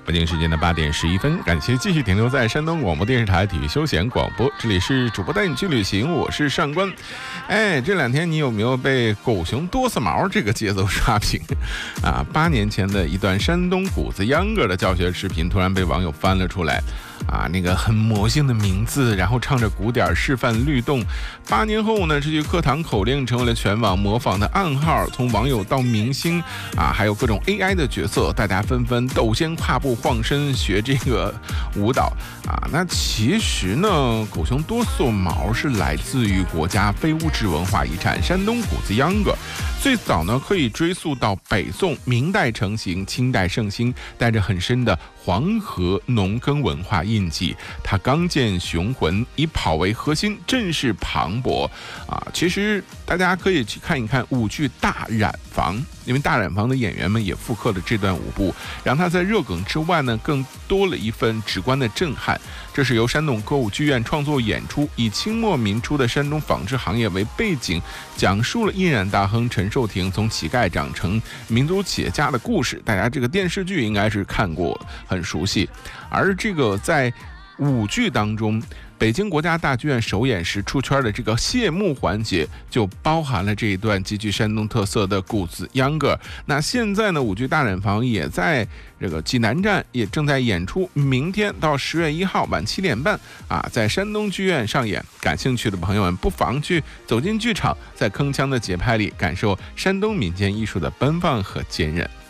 北京时间的8点11分，感谢继续停留在山东广播电视台体育休闲广播，这里是主播带你去旅行，我是上官。这两天你有没有被狗熊哆嗦毛这个节奏刷屏啊？8年前的一段山东谷子秧歌的教学视频突然被网友翻了出来。那个很魔性的名字，然后唱着鼓点示范律动。8年后呢，这句课堂口令成为了全网模仿的暗号。从网友到明星还有各种 AI 的角色，大家纷纷斗先跨步晃身学这个舞蹈那其实呢，狗熊哆嗦毛是来自于国家非物质文化遗产山东谷子秧歌。最早呢，可以追溯到北宋，明代成型，清代盛行，带着很深的黄河农耕文化印记。它刚健雄浑，以跑为核心，阵势磅礴其实大家可以去看一看舞剧《大染坊》，因为《大染坊》的演员们也复刻了这段舞步，让它在热梗之外呢，更多了一份直观的震撼。这是由山东歌舞剧院创作演出，以清末民初的山东纺织行业为背景，讲述了印染大亨陈寿亭从乞丐长成民族企业家的故事。大家这个电视剧应该是看过，很熟悉。而这个在舞剧当中，北京国家大剧院首演时出圈的这个谢幕环节，就包含了这一段极具山东特色的谷子秧歌。那现在呢，舞剧《大染坊》也在这个济南站也正在演出，明天到10月1号晚7点半在山东剧院上演。感兴趣的朋友们不妨去走进剧场，在铿锵的节拍里感受山东民间艺术的奔放和坚韧。